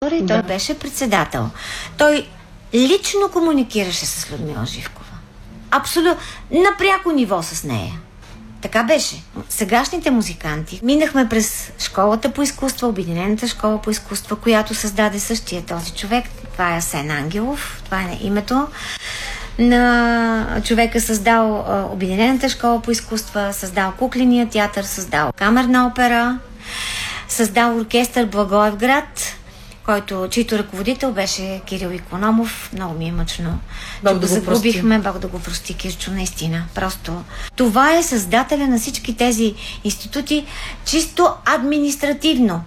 опера и той беше председател. Той лично комуникираше с Людмила Живкова. Абсолютно. На пряко ниво с нея. Така беше. Сегашните музиканти минахме през школата по изкуства, Обединената школа по изкуства, която създаде същия този човек. Това е Асен Ангелов. Това е името на човека, създал Обединената школа по изкуства, създал кукления театър, създал камерна опера, създал оркестър Благоевград, чийто ръководител беше Кирил Икономов. Много ми е мъчно, че го загубихме. Бог да го прости, Кирчо, наистина. Просто това е създателя на всички тези институти, чисто административно.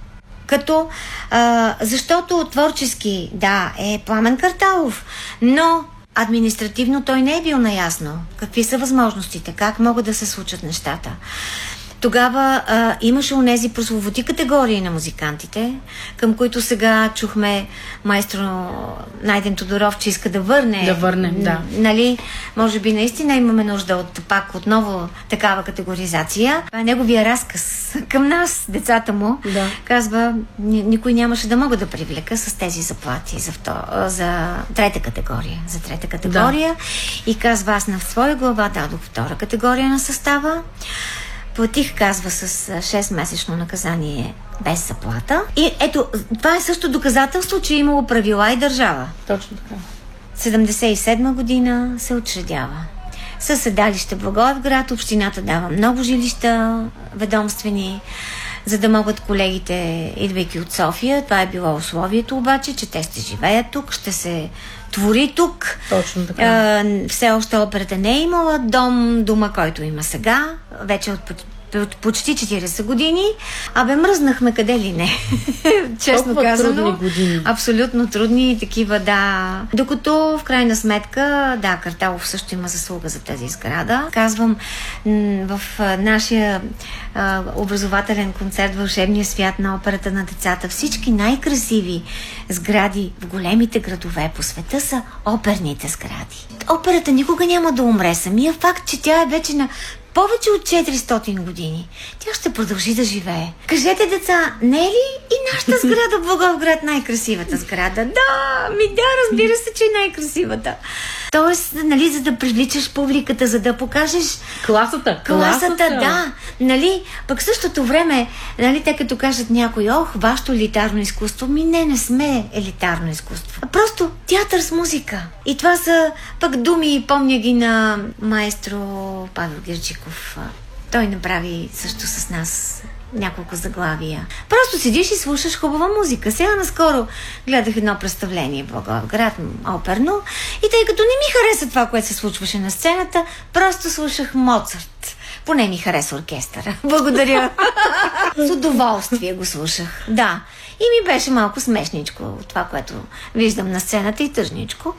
Защото творчески, да, е Пламен Карталов, но административно той не е бил наясно какви са възможностите, как могат да се случат нещата. Тогава имаше онези прословути категории на музикантите, към които сега чухме майстро Найден Тодоров, че иска да върне. Да върне, да. Нали, може би наистина имаме нужда от пак отново такава категоризация. Това е неговия разказ към нас, децата му. Да. Казва, никой нямаше да мога да привлека с тези заплати за трета категория. За трета категория. Да. И казва, аз на своя глава дадох втора категория на състава. Платих, казва, с 6-месечно наказание без заплата. И ето, това е също доказателство, че е имало правила и държава. Точно така. 77 година се учредява. Със седалище Благоевград, общината дава много жилища ведомствени, за да могат колегите, идвайки от София, това е било условието обаче, че те ще живеят тук, ще се твори тук. Точно така. Все още операта не е имала дома, който има сега, вече от почти 40 години. Мръзнахме къде ли не. Честно казано. Трудни години. Абсолютно трудни такива, да. Докато в крайна сметка, да, Карталов също има заслуга за тази сграда. Казвам, в нашия образователен концерт Вълшебния свят на операта на децата, всички най-красиви сгради в големите градове по света са оперните сгради. Операта никога няма да умре. Самия факт, че тя е вече на повече от 400 години. Тя ще продължи да живее. Кажете, деца, не е ли и нашата сграда в Благоевград най-красивата сграда? Да, разбира се, че е най-красивата. Тоест, нали, за да привличаш публиката, за да покажеш класата, да. Нали, пък в същото време, нали, те като кажат някой, вашето елитарно изкуство, не сме елитарно изкуство. Просто театър с музика. И това са пък думи, помня ги на маестро Павел Герджиков. Той направи също с нас няколко заглавия. Просто седиш и слушаш хубава музика. Сега наскоро гледах едно представление в Благоевград, оперно, и тъй като не ми хареса това, което се случваше на сцената, просто слушах Моцарт. Поне ми хареса оркестъра. Благодаря. С удоволствие го слушах. Да. И ми беше малко смешничко това, което виждам на сцената, и тъжничко.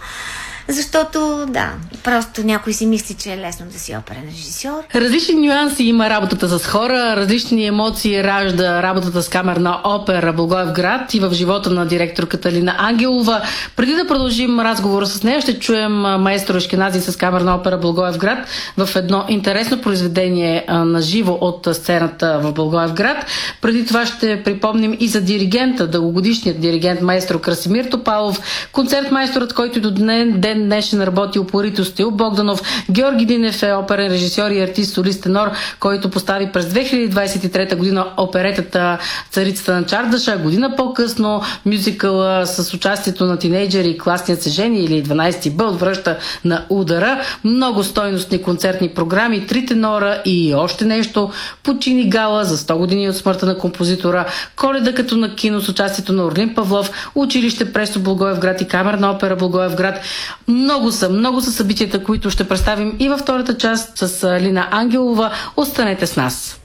Защото, да, просто някой си мисли, че е лесно да си оперен режисьор. Различни нюанси има работата с хора, различни емоции ражда работата с камерна опера Благоевград и в живота на директор Каталина Ангелова. Преди да продължим разговора с нея, ще чуем маестро Ешкенази с камерна опера Благоевград в едно интересно произведение на живо от сцената в Благоевград. Преди това ще припомним и за диригента, дългогодишният диригент маестро Красимир Топалов, концертмайсторът, който до днешен работи упорито Стоил Богданов. Георги Динев е оперен режисьор и артист, солист тенор, който постави през 2023 година оперетата Царицата на Чардаша. Година по-късно мюзикъла с участието на тинейджери и Класният се жени или 12 Б отвръща на удара. Много стойностни концертни програми, 3 тенора и още нещо. Почини гала за 100 години от смъртта на композитора. Коледа като на кино с участието на Орлин Павлов. Училище Пресо Благоевград и камерна опера Благоевград. Много са събитията, които ще представим и във втората част с Лина Ангелова. Останете с нас.